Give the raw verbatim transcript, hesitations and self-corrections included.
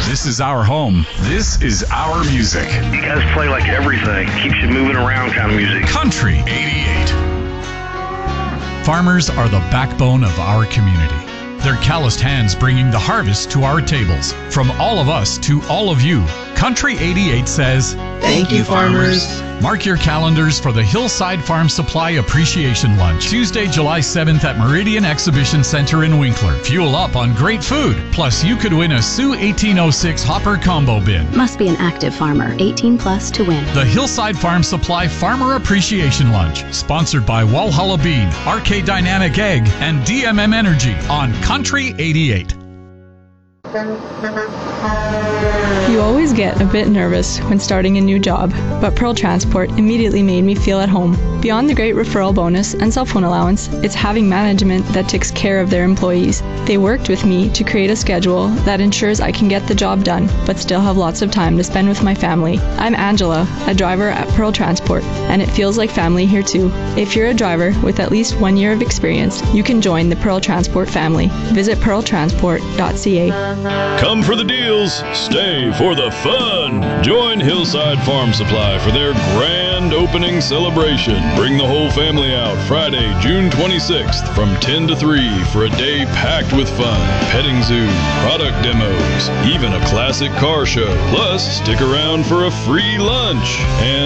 This is our home. This is our music. You guys play like everything. Keeps you moving around kind of music. Country eighty-eight. Farmers are the backbone of our community. Their calloused hands bringing the harvest to our tables. From all of us to all of you, Country eighty-eight says, thank you, farmers. Mark your calendars for the Hillside Farm Supply Appreciation Lunch, Tuesday, July seventh at Meridian Exhibition Center in Winkler. Fuel up on great food. Plus, you could win a Sioux eighteen oh six Hopper Combo Bin. Must be an active farmer, eighteen plus to win. The Hillside Farm Supply Farmer Appreciation Lunch, sponsored by Walhalla Bean, R K Dynamic Egg, and D M M Energy on Country eighty-eight. You always get a bit nervous when starting a new job, but Pearl Transport immediately made me feel at home. Beyond the great referral bonus and cell phone allowance, it's having management that takes care of their employees. They worked with me to create a schedule that ensures I can get the job done, but still have lots of time to spend with my family. I'm Angela, a driver at Pearl Transport, and it feels like family here too. If you're a driver with at least one year of experience, you can join the Pearl Transport family. Visit pearl transport dot c a. Come for the deals, stay for the fun. Join Hillside Farm Supply for their grand opening celebration. Bring the whole family out Friday, June twenty-sixth from ten to three for a day packed with fun. Petting zoo, product demos, even a classic car show. Plus, stick around for a free lunch. And